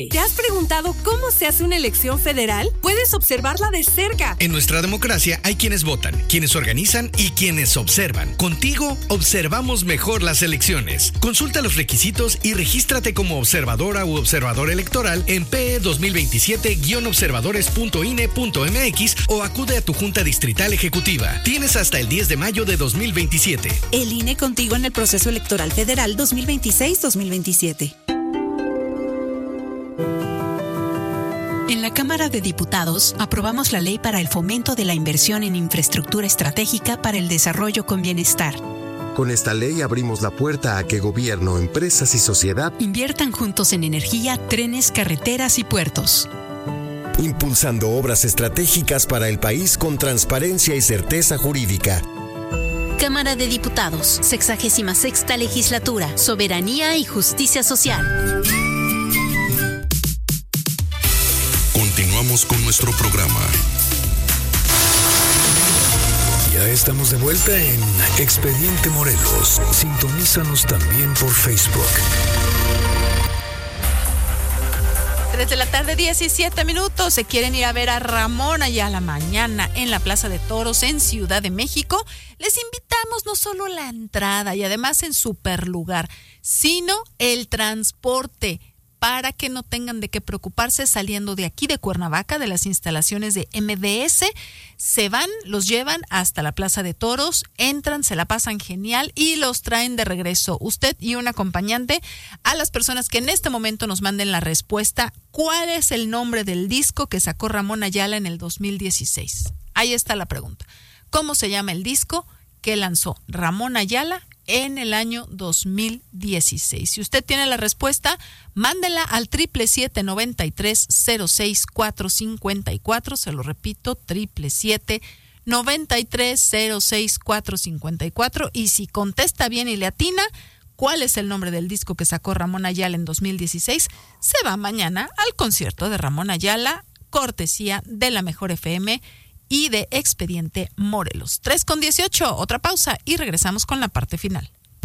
¿Te has preguntado cómo se hace una elección federal? Puedes observarla de cerca. En nuestra democracia hay quienes votan, quienes organizan y quienes observan. Contigo observamos mejor las elecciones. Consulta los requisitos y regístrate como observadora u observador electoral en PE 2027-observadores.ine.mx o acude a tu Junta Distrital Ejecutiva. Tienes hasta el 10 de mayo de 2027. El INE contigo en el proceso electoral federal 2026-2027. En la Cámara de Diputados aprobamos la ley para el fomento de la inversión en infraestructura estratégica para el desarrollo con bienestar. Con esta ley abrimos la puerta a que gobierno, empresas y sociedad inviertan juntos en energía, trenes, carreteras y puertos. Impulsando obras estratégicas para el país con transparencia y certeza jurídica. Cámara de Diputados, 66ª Legislatura, Soberanía y Justicia Social. Continuamos con nuestro programa. Ya estamos de vuelta en Expediente Morelos. Sintonízanos también por Facebook. 3 de la tarde, 17 minutos. Se quieren ir a ver a Ramón Ayala mañana en la Plaza de Toros en Ciudad de México. Les invitamos no solo la entrada y además en super lugar, sino el transporte, para que no tengan de qué preocuparse saliendo de aquí de Cuernavaca, de las instalaciones de MDS. Se van, los llevan hasta la Plaza de Toros, entran, se la pasan genial y los traen de regreso. Usted y un acompañante. A las personas que en este momento nos manden la respuesta, ¿cuál es el nombre del disco que sacó Ramón Ayala en el 2016? Ahí está la pregunta. ¿Cómo se llama el disco que lanzó Ramón Ayala en el año 2016? Si usted tiene la respuesta, mándela al 777-9306-454. Se lo repito, 777-9306-454. Y si contesta bien y le atina cuál es el nombre del disco que sacó Ramón Ayala en 2016, se va mañana al concierto de Ramón Ayala, cortesía de la Mejor FM y de Expediente Morelos. 3:18, otra pausa y regresamos con la parte final.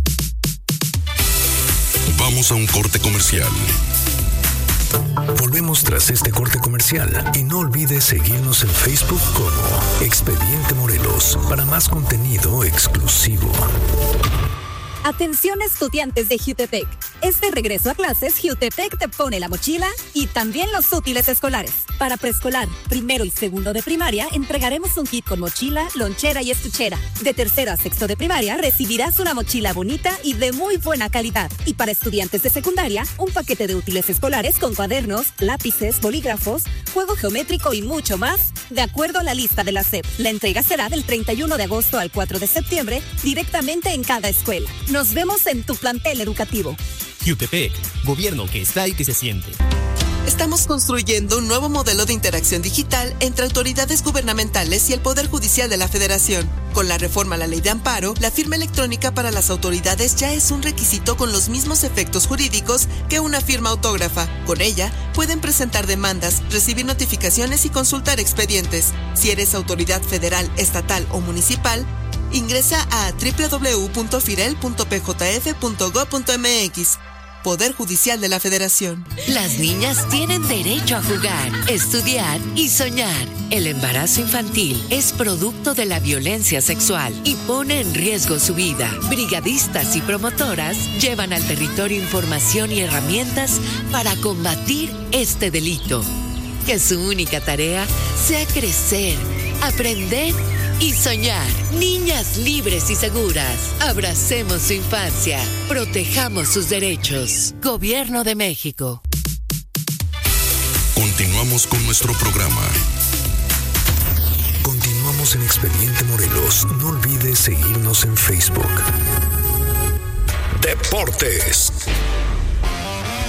Vamos a un corte comercial. Volvemos tras este corte comercial y no olvides seguirnos en Facebook como Expediente Morelos para más contenido exclusivo. Atención estudiantes de Jutepec. Este regreso a clases, Jutepec te pone la mochila y también los útiles escolares. Para preescolar, primero y segundo de primaria, entregaremos un kit con mochila, lonchera y estuchera. De tercero a sexto de primaria, recibirás una mochila bonita y de muy buena calidad. Y para estudiantes de secundaria, un paquete de útiles escolares con cuadernos, lápices, bolígrafos, juego geométrico y mucho más, de acuerdo a la lista de la SEP. La entrega será del 31 de agosto al 4 de septiembre, directamente en cada escuela. Nos vemos en tu plantel educativo. Jutepec, gobierno que está y que se siente. Estamos construyendo un nuevo modelo de interacción digital entre autoridades gubernamentales y el Poder Judicial de la Federación. Con la reforma a la Ley de Amparo, la firma electrónica para las autoridades ya es un requisito con los mismos efectos jurídicos que una firma autógrafa. Con ella, pueden presentar demandas, recibir notificaciones y consultar expedientes. Si eres autoridad federal, estatal o municipal, ingresa a www.firel.pjf.gov.mx. Poder Judicial de la Federación. Las niñas tienen derecho a jugar, estudiar y soñar. El embarazo infantil es producto de la violencia sexual y pone en riesgo su vida. Brigadistas y promotoras llevan al territorio información y herramientas para combatir este delito. Que su única tarea sea crecer, aprender y soñar. Niñas libres y seguras. Abracemos su infancia. Protejamos sus derechos. Gobierno de México. Continuamos con nuestro programa. Continuamos en Expediente Morelos. No olvides seguirnos en Facebook. Deportes.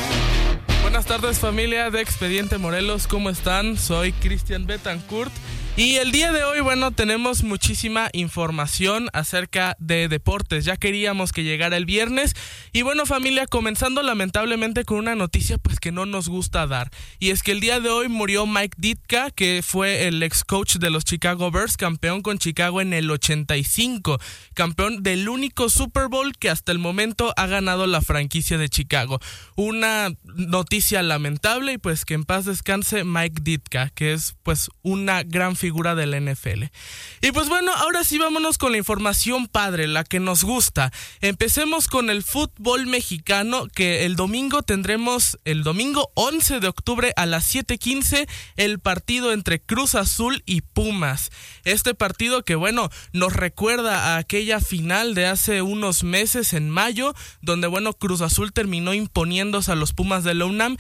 Buenas tardes, familia de Expediente Morelos. ¿Cómo están? Soy Cristian Betancourt Y el día de hoy, bueno, tenemos muchísima información acerca de deportes. Ya queríamos que llegara el viernes. Y bueno, familia, comenzando lamentablemente con una noticia pues que no nos gusta dar. Y es que el día de hoy murió Mike Ditka, que fue el ex coach de los Chicago Bears, campeón con Chicago en el 85. Campeón del único Super Bowl que hasta el momento ha ganado la franquicia de Chicago. Una noticia lamentable y pues que en paz descanse Mike Ditka, que es pues una gran figura de la NFL. Y pues bueno, ahora sí vámonos con la información padre, la que nos gusta. Empecemos con el fútbol mexicano, que el domingo tendremos, el domingo 11 de octubre a las 7:15, el partido entre Cruz Azul y Pumas. Este partido que bueno, nos recuerda a aquella final de hace unos meses en mayo, donde bueno, Cruz Azul terminó imponiéndose a los Pumas de la UNAM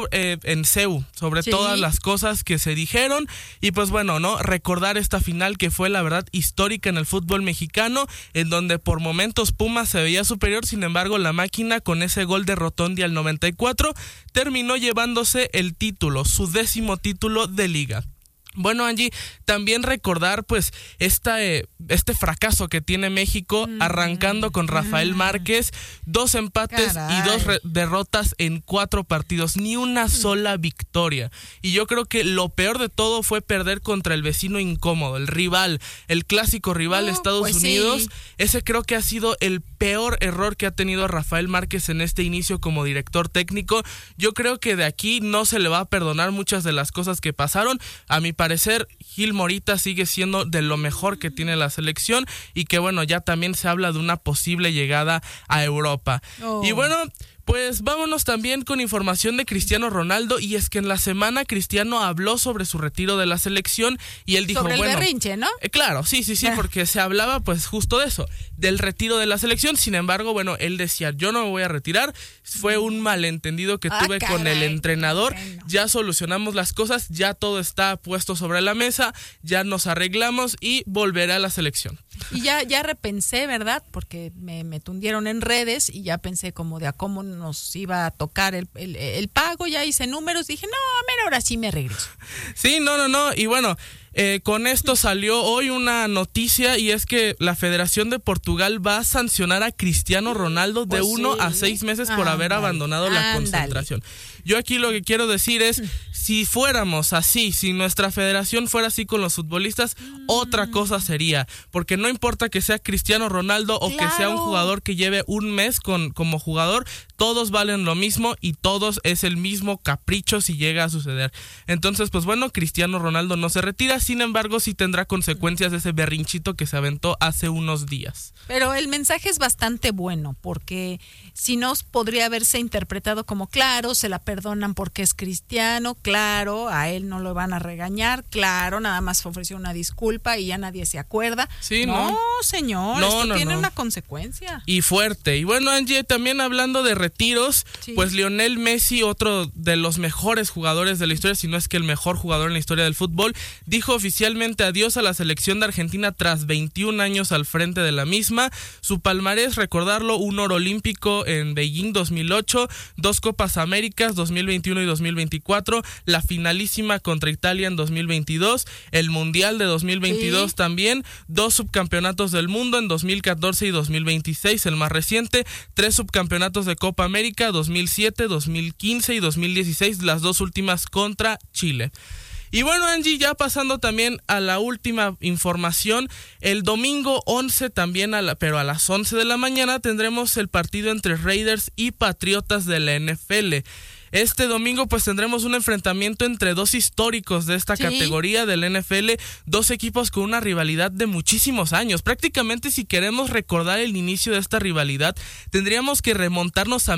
en CEU, sobre todas las cosas que se dijeron. Y pues bueno, ¿no? Recordar esta final que fue la verdad histórica en el fútbol mexicano, en donde por momentos Pumas se veía superior, sin embargo la máquina con ese gol de Rotondi al 94 terminó llevándose el título, su 10º título de liga. Bueno, Angie, también recordar pues este fracaso que tiene México, arrancando con Rafael Márquez, 2 empates y 2 derrotas en 4 partidos, ni una sola victoria. Y yo creo que lo peor de todo fue perder contra el vecino incómodo, el rival, el clásico rival Estados Unidos. Sí. Ese creo que ha sido el peor error que ha tenido Rafael Márquez en este inicio como director técnico. Yo creo que de aquí no se le va a perdonar muchas de las cosas que pasaron. A mi parecer, Gil Morita sigue siendo de lo mejor que tiene la selección y que bueno, ya también se habla de una posible llegada a Europa. Y bueno, pues vámonos también con información de Cristiano Ronaldo, y es que en la semana Cristiano habló sobre su retiro de la selección y él dijo, sobre el berrinche, ¿no? Claro, sí, porque se hablaba pues justo de eso, del retiro de la selección. Sin embargo, bueno, él decía, yo no me voy a retirar, fue un malentendido que tuve con el entrenador, ya solucionamos las cosas, ya todo está puesto sobre la mesa, ya nos arreglamos y volveré a la selección. Y ya repensé, ¿verdad? Porque me tundieron en redes y ya pensé como de a cómo nos iba a tocar el pago, ya hice números, dije, no, ahora sí me regreso. Sí, no, y bueno, con esto salió hoy una noticia, y es que la Federación de Portugal va a sancionar a Cristiano Ronaldo de 1 a 6 meses por haber abandonado la concentración. Yo aquí lo que quiero decir es, si fuéramos así, si nuestra federación fuera así con los futbolistas, otra cosa sería, porque no importa que sea Cristiano Ronaldo o que sea un jugador que lleve un mes como jugador, todos valen lo mismo y todos es el mismo capricho si llega a suceder. Entonces, pues bueno, Cristiano Ronaldo no se retira, sin embargo sí tendrá consecuencias de ese berrinchito que se aventó hace unos días. Pero el mensaje es bastante bueno, porque si no podría haberse interpretado como, claro, se la perdonan porque es cristiano, claro, a él no lo van a regañar, claro, nada más ofreció una disculpa y ya nadie se acuerda. Sí, no, señor, esto tiene una consecuencia. Y fuerte. Y bueno, Angie, también hablando de retiros, pues Lionel Messi, otro de los mejores jugadores de la historia, si no es que el mejor jugador en la historia del fútbol, dijo oficialmente adiós a la selección de Argentina tras 21 años al frente de la misma. Su palmarés, recordarlo, un oro olímpico en Beijing 2008, 2 Copas Américas 2021 y 2024, la finalísima contra Italia en 2022, el Mundial de 2022 también, 2 subcampeonatos del mundo en 2014 y 2026, el más reciente, 3 subcampeonatos de Copa América 2007, 2015 y 2016, las 2 últimas contra Chile. Y bueno, Angie, ya pasando también a la última información, el domingo 11 también, pero a las 11 de la mañana, tendremos el partido entre Raiders y Patriotas de la NFL. Este domingo pues tendremos un enfrentamiento entre 2 históricos de esta categoría del NFL, 2 equipos con una rivalidad de muchísimos años. Prácticamente, si queremos recordar el inicio de esta rivalidad, tendríamos que remontarnos a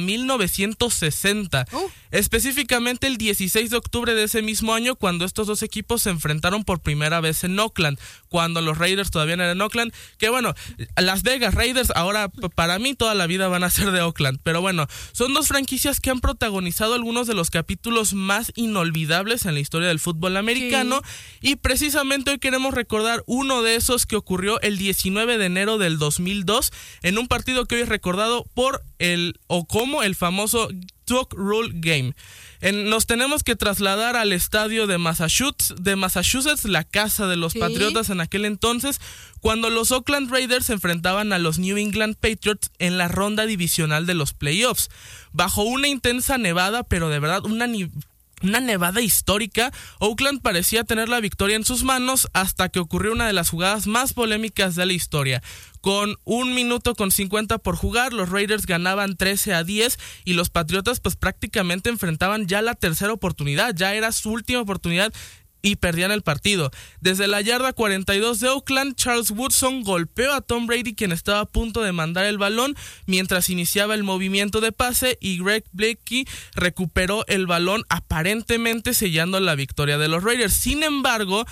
1960, específicamente el 16 de octubre de ese mismo año, cuando estos 2 equipos se enfrentaron por primera vez en Oakland, cuando los Raiders todavía no eran en Oakland, que bueno, Las Vegas Raiders ahora para mí toda la vida van a ser de Oakland, pero bueno, son 2 franquicias que han protagonizado algunos de los capítulos más inolvidables en la historia del fútbol americano, y precisamente hoy queremos recordar uno de esos que ocurrió el 19 de enero del 2002 en un partido que hoy es recordado como el famoso Tuck Rule Game. Nos tenemos que trasladar al estadio de Massachusetts, la casa de los Patriotas en aquel entonces, cuando los Oakland Raiders se enfrentaban a los New England Patriots en la ronda divisional de los playoffs. Bajo una intensa nevada, pero de verdad una nevada histórica, Oakland parecía tener la victoria en sus manos hasta que ocurrió una de las jugadas más polémicas de la historia. Con 1 minuto con 50 por jugar, los Raiders ganaban 13-10 y los Patriotas pues prácticamente enfrentaban ya la tercera oportunidad, ya era su última oportunidad y perdían el partido. Desde la yarda 42 de Oakland, Charles Woodson golpeó a Tom Brady, quien estaba a punto de mandar el balón mientras iniciaba el movimiento de pase, y Greg Blakey recuperó el balón, aparentemente sellando la victoria de los Raiders. Sin embargo,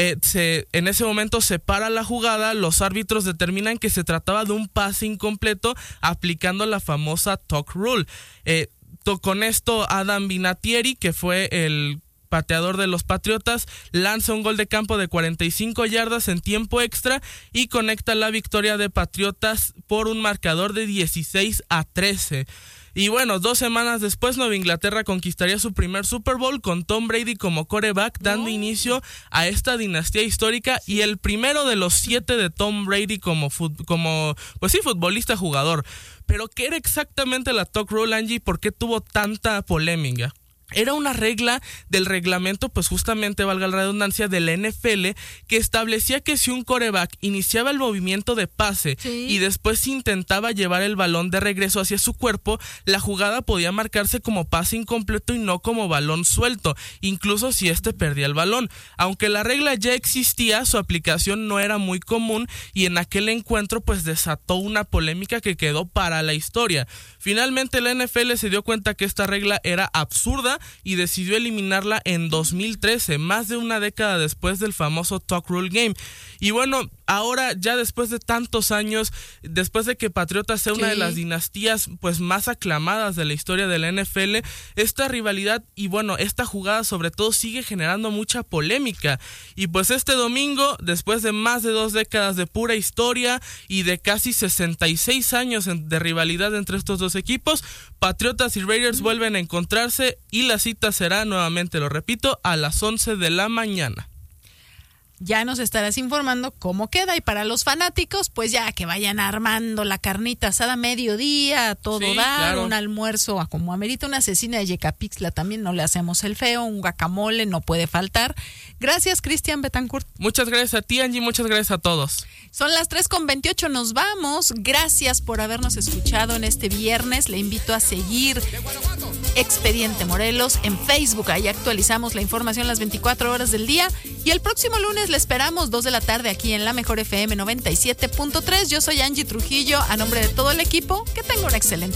en ese momento se para la jugada, los árbitros determinan que se trataba de un pase incompleto, aplicando la famosa Tuck Rule. Con esto, Adam Vinatieri, que fue el pateador de los Patriotas, lanza un gol de campo de 45 yardas en tiempo extra y conecta la victoria de Patriotas por un marcador de 16-13. Y bueno, 2 semanas después, Nueva Inglaterra conquistaría su primer Super Bowl con Tom Brady como quarterback, dando inicio a esta dinastía histórica y el primero de los 7 de Tom Brady como futbolista jugador. Pero ¿qué era exactamente la Tuck Rule, Angie? ¿Por qué tuvo tanta polémica? Era una regla del reglamento, pues justamente, valga la redundancia, de la NFL, que establecía que si un quarterback iniciaba el movimiento de pase y después intentaba llevar el balón de regreso hacia su cuerpo, la jugada podía marcarse como pase incompleto y no como balón suelto, incluso si éste perdía el balón. Aunque la regla ya existía, su aplicación no era muy común y en aquel encuentro pues desató una polémica que quedó para la historia. Finalmente la NFL se dio cuenta que esta regla era absurda y decidió eliminarla en 2013, más de una década después del famoso Tuck Rule Game. Y bueno, ahora ya después de tantos años, después de que Patriotas sea una de las dinastías pues más aclamadas de la historia de la NFL, esta rivalidad y bueno, esta jugada sobre todo sigue generando mucha polémica. Y pues este domingo, después de más de 2 décadas de pura historia y de casi 66 años de rivalidad entre estos dos equipos, Patriotas y Raiders vuelven a encontrarse y la cita será, nuevamente lo repito, a las 11 de la mañana. Ya nos estarás informando cómo queda, y para los fanáticos, pues ya que vayan armando la carnita asada a mediodía, todo dar, un almuerzo a como amerita, una cecina de yecapixtla también, no le hacemos el feo, un guacamole no puede faltar. Gracias, Cristian Betancourt. Muchas gracias a ti, Angie, muchas gracias a todos. Son las 3:28, nos vamos. Gracias por habernos escuchado en este viernes. Le invito a seguir Expediente Morelos en Facebook, ahí actualizamos la información las 24 horas del día, y el próximo lunes le esperamos 2 de la tarde aquí en la Mejor FM 97.3. Yo soy Angie Trujillo, a nombre de todo el equipo, que tenga una excelente